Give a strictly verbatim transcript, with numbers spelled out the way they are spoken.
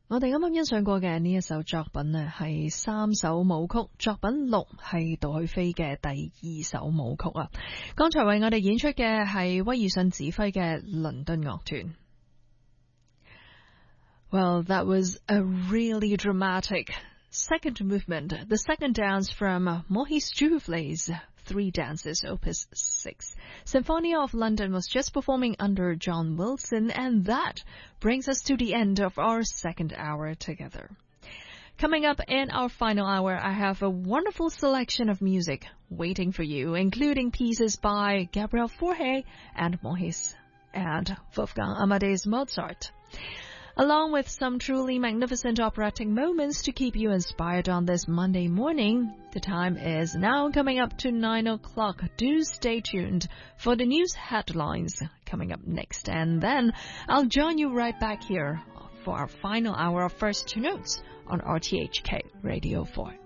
我哋啱啱欣賞過嘅呢一首作品呢，係三首舞曲，作品六係杜許飛嘅第二首舞曲啊。剛才為我哋演出嘅係威爾遜指揮嘅倫敦樂團。Well, that was a really dramatic second movement, the second dance from Maurice Jouffle's Three Dances, Opus six. Symphony of London was just performing under John Wilson, and that brings us to the end of our second hour together. Coming up in our final hour, I have a wonderful selection of music waiting for you, including pieces by Gabriel Fauré and Maurice and Wolfgang Amadeus Mozart, along with some truly magnificent operatic moments to keep you inspired on this Monday morning. The time is now coming up to nine o'clock. Do stay tuned for the news headlines coming up next. And then I'll join you right back here for our final hour of First Notes on R T H K Radio four.